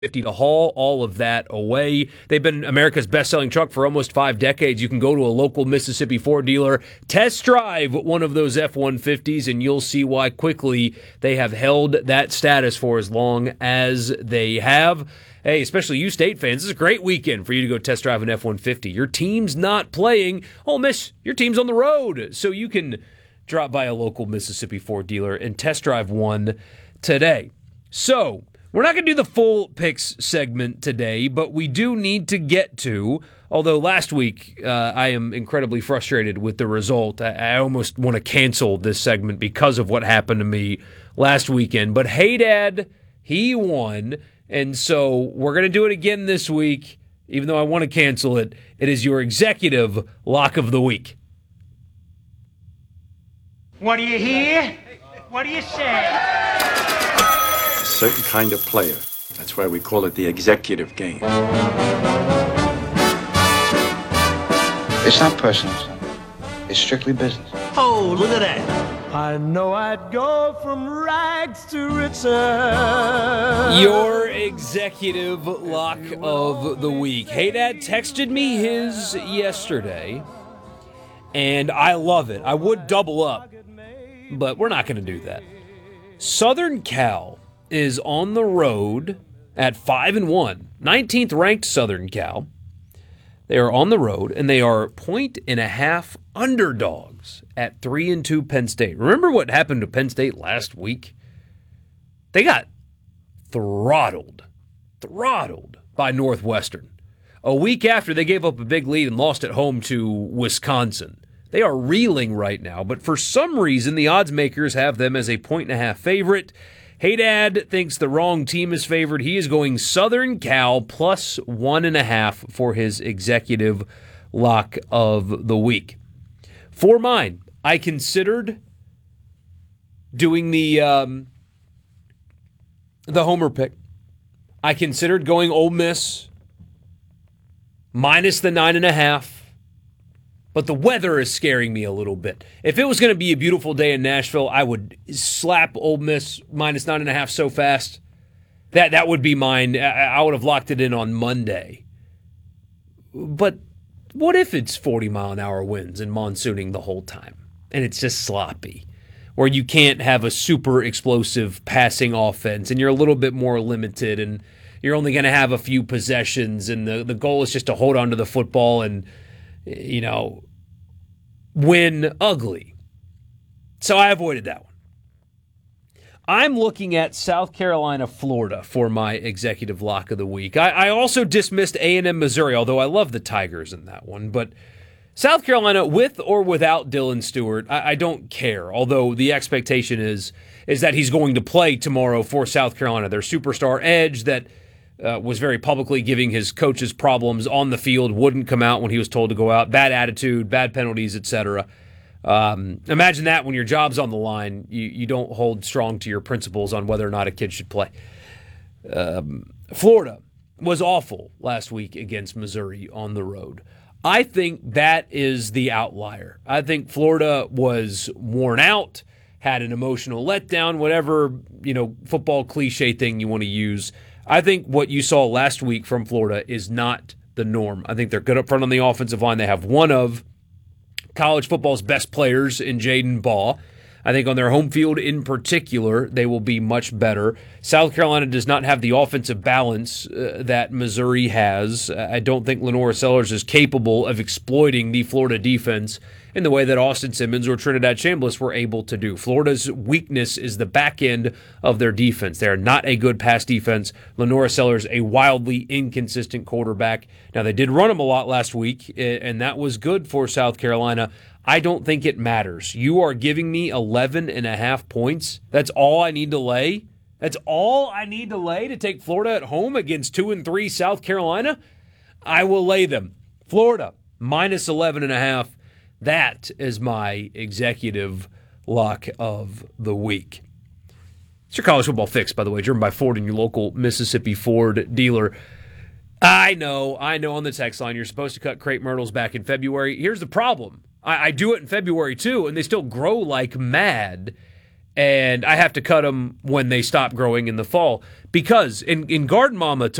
50 to haul all of that away. They've been America's best-selling truck for almost 5 decades. You can go to a local Mississippi Ford dealer, test drive one of those F-150s, and you'll see why quickly they have held that status for as long as they have. Hey, especially you State fans, this is a great weekend for you to go test drive an F-150. Your team's not playing. Ole Miss, your team's on the road, so you can drop by a local Mississippi Ford dealer and test drive one today. So, we're not going to do the full picks segment today, but we do need to get to, although last week I am incredibly frustrated with the result. I almost want to cancel this segment because of what happened to me last weekend. But hey, Dad, he won, and so we're going to do it again this week. Even though I want to cancel it, it is your executive lock of the week. What do you hear? What do you say? Certain kind of player. That's why we call it the executive game. It's not personal, son. It's strictly business. Oh, look at that. I know I'd go from rags to riches. Your executive lock of the week. Hey, Dad texted me his yesterday, and I love it. I would double up, but we're not going to do that. Southern Cal is on the road at 5-1, 19th ranked Southern Cal. They are on the road, and they are 1.5 underdogs at 3-2 Penn State. Remember what happened to Penn State last week? They got throttled by Northwestern. A week after, they gave up a big lead and lost at home to Wisconsin. They are reeling right now, but for some reason, the odds makers have them as a 1.5 favorite. Hey, Dad thinks the wrong team is favored. He is going Southern Cal plus 1.5 for his executive lock of the week. For mine, I considered doing the homer pick. I considered going Ole Miss minus the 9.5. But the weather is scaring me a little bit. If it was going to be a beautiful day in Nashville, I would slap Ole Miss minus 9.5 so fast. That would be mine. I would have locked it in on Monday. But what if it's 40-mile-an-hour winds and monsooning the whole time? And it's just sloppy. Or you can't have a super explosive passing offense and you're a little bit more limited and you're only going to have a few possessions and the goal is just to hold on to the football and win ugly. So I avoided that one. I'm looking at South Carolina, Florida for my executive lock of the week. I also dismissed A&M, Missouri, although I love the Tigers in that one. But South Carolina, with or without Dylan Stewart, I don't care. Although the expectation is that he's going to play tomorrow for South Carolina. Their superstar edge that was very publicly giving his coaches problems on the field, wouldn't come out when he was told to go out, bad attitude, bad penalties, etc. Imagine that when your job's on the line, you don't hold strong to your principles on whether or not a kid should play. Florida was awful last week against Missouri on the road. I think that is the outlier. I think Florida was worn out, had an emotional letdown, whatever, football cliche thing you want to use. I think what you saw last week from Florida is not the norm. I think they're good up front on the offensive line. They have one of college football's best players in Jaden Baugh. I think on their home field in particular, they will be much better. South Carolina does not have the offensive balance that Missouri has. I don't think Lenora Sellers is capable of exploiting the Florida defense in the way that Austin Simmons or Trinidad Chambliss were able to do. Florida's weakness is the back end of their defense. They are not a good pass defense. Lenora Sellers, a wildly inconsistent quarterback. Now, they did run him a lot last week, and that was good for South Carolina. I don't think it matters. You are giving me 11.5 points. That's all I need to lay? That's all I need to lay to take Florida at home against 2-3 South Carolina? I will lay them. Florida, minus 11.5. That is my executive lock of the week. It's your college football fix, by the way, driven by Ford and your local Mississippi Ford dealer. I know on the text line you're supposed to cut crepe myrtles back in February. Here's the problem. I do it in February too, and they still grow like mad. and I have to cut them when they stop growing in the fall because in Garden Mama,